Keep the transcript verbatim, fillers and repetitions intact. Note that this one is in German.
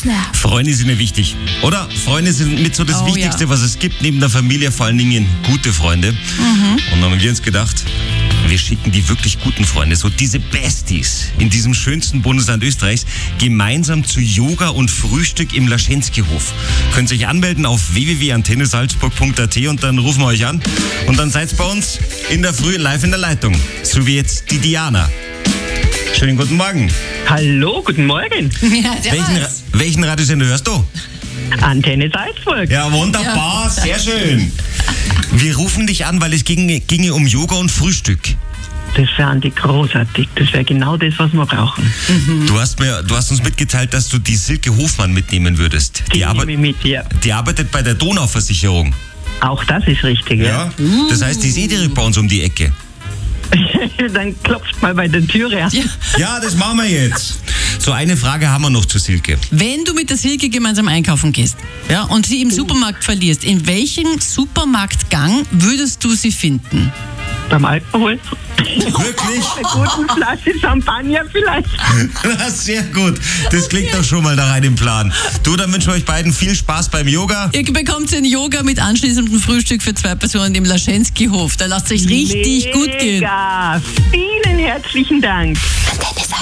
snap. Freunde sind ja wichtig, oder? Freunde sind mit so das Oh, Wichtigste, ja. was es gibt, neben der Familie, vor allen Dingen gute Freunde. Mhm. Und dann haben wir uns gedacht, wir schicken die wirklich guten Freunde, so diese Besties in diesem schönsten Bundesland Österreichs, gemeinsam zu Yoga und Frühstück im Laschensky-Hof. Könnt ihr euch anmelden auf w w w punkt antenne salzburg punkt a t und dann rufen wir euch an. Und dann seid ihr bei uns in der Früh live in der Leitung. So wie jetzt die Diana. Schönen guten Morgen. Hallo, guten Morgen. Ja, der Welchen, Ra- war's. welchen Radiosender hörst du? Antenne Salzburg. Ja, wunderbar, Ja. sehr schön. Wir rufen dich an, weil es ginge, ginge um Yoga und Frühstück. Das wären die großartig. Das wäre genau das, was wir brauchen. Du hast mir, du hast uns mitgeteilt, dass du die Silke Hofmann mitnehmen würdest. Die Die, arbe- nehme ich mit, ja. die arbeitet bei der Donauversicherung. Auch das ist richtig, ja. Ja. Das heißt, die ist eh direkt bei uns um die Ecke. Dann klopft mal bei der Türe an. Ja. Ja, das machen wir jetzt. So, eine Frage haben wir noch zu Silke. Wenn du mit der Silke gemeinsam einkaufen gehst, ja, und sie im Supermarkt verlierst, in welchem Supermarktgang würdest du sie finden? Beim Alkohol. Wirklich? Eine gute Flasche Champagner vielleicht. Na, sehr gut. Das klingt doch schon mal nach einem Plan. Du, dann wünschen wir euch beiden viel Spaß beim Yoga. Ihr bekommt ein Yoga mit anschließendem Frühstück für zwei Personen im Laschensky-Hof. Da lasst es euch richtig gut gehen. Mega. Vielen herzlichen Dank. Antenne